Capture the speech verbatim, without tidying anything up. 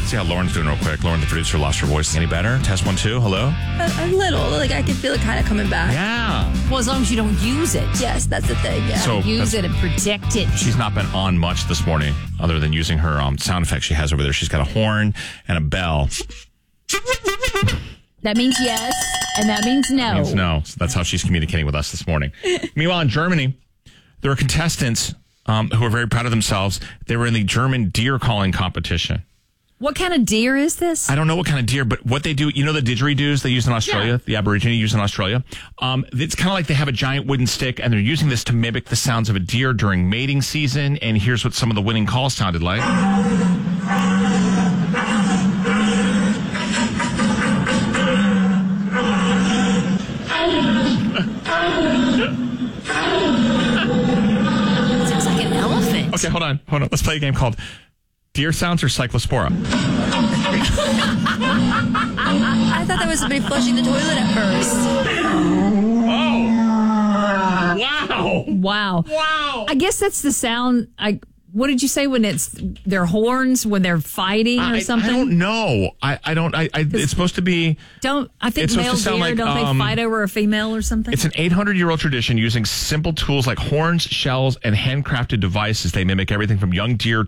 See how Lauren's doing real quick. Lauren, the producer, lost her voice. Any better? Test one, two. Hello? A, a little. Like, I can feel it kind of coming back. Yeah. Well, as long as you don't use it. Yes, that's the thing. Yeah. So use that's- it and protect it. She's not been on much this morning other than using her um, sound effects she has over there. She's got a horn and a bell. That means yes, and that means no. That means no. So that's how she's communicating with us this morning. Meanwhile, in Germany, there are contestants um, who are very proud of themselves. They were in the German deer calling competition. What kind of deer is this? I don't know what kind of deer, but what they do, you know the didgeridoos they use in Australia, Yeah. the Aborigine use in Australia? Um, it's kind of like they have a giant wooden stick, and they're using this to mimic the sounds of a deer during mating season, and here's what some of the winning calls sounded like. Sounds like an elephant. Okay, hold on, hold on. Let's play a game called Deer Sounds or Cyclospora. I thought that was somebody flushing the toilet at first. Oh! Wow! Wow. Wow! I guess that's the sound. I. What did you say when it's their horns when they're fighting or I, something? I don't know. I, I don't. I, I. It's supposed to be. Don't I think It's supposed male to sound deer like, don't um, they fight over a female or something? It's an eight hundred year old tradition using simple tools like horns, shells, and handcrafted devices. They mimic everything from young deer